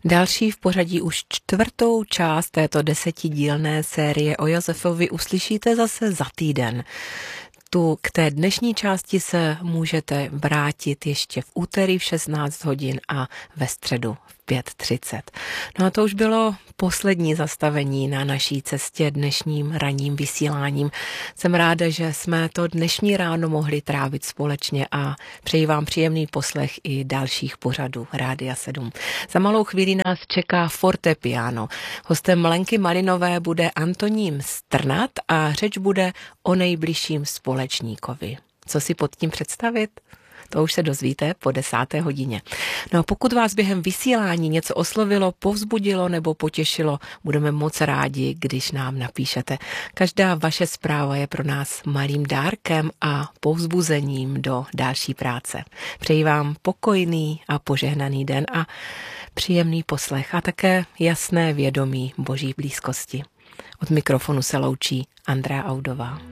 Další v pořadí už čtvrtou část této 10dílné série o Josefovi uslyšíte zase za týden. K té dnešní části se můžete vrátit ještě v úterý v 16 hodin a ve středu v 5:30. No a to už bylo poslední zastavení na naší cestě dnešním ranním vysíláním. Jsem ráda, že jsme to dnešní ráno mohli trávit společně a přeji vám příjemný poslech i dalších pořadů Rádia 7. Za malou chvíli nás čeká fortepiano. Hostem Lenky Malinové bude Antonín Strnad a řeč bude o nejbližším společníkovi. Co si pod tím představit? To už se dozvíte po 10. hodině. No a pokud vás během vysílání něco oslovilo, povzbudilo nebo potěšilo, budeme moc rádi, když nám napíšete. Každá vaše zpráva je pro nás malým dárkem a povzbuzením do další práce. Přeji vám pokojný a požehnaný den a příjemný poslech a také jasné vědomí Boží blízkosti. Od mikrofonu se loučí Andrea Audová.